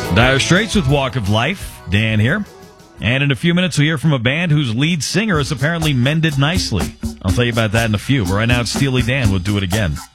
Dire Straits with Walk of Life. Dan here. And in a few minutes, we'll hear from a band whose lead singer has apparently mended nicely. I'll tell you about that in a few. But right now, it's Steely Dan. We'll do it again.